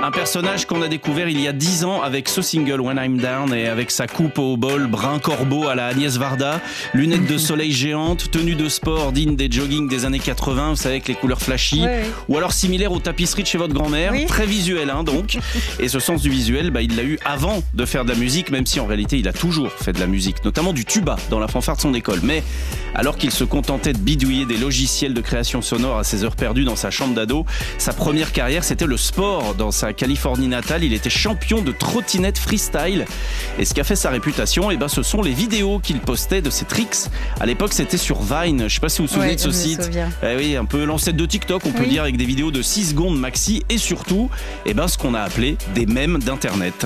Un personnage qu'on a découvert il y a 10 ans avec ce single When I'm Down et avec sa coupe au bol brun corbeau à la Agnès Varda, lunettes de soleil géantes, tenue de sport digne des joggings des années 80, vous savez, avec les couleurs flashy, ou alors similaire aux tapisseries de chez votre grand-mère, très visuel donc. Et ce sens du visuel, il l'a eu avant de faire de la musique, même si en réalité il a toujours fait de la musique, notamment du tuba dans la fanfare de son école. Mais alors qu'il se contentait de bidouiller des logiciels de création sonore à ses heures perdues dans sa chambre d'ado, sa première carrière c'était le sport. Dans sa Californie natale, il était champion de trottinette freestyle. Et ce qui a fait sa réputation, ce sont les vidéos qu'il postait de ses tricks. À l'époque, c'était sur Vine. Je ne sais pas si vous vous souvenez de ce site. Oui, un peu l'ancêtre de TikTok, on peut dire, avec des vidéos de 6 secondes maxi et surtout, ce qu'on a appelé des mèmes d'internet.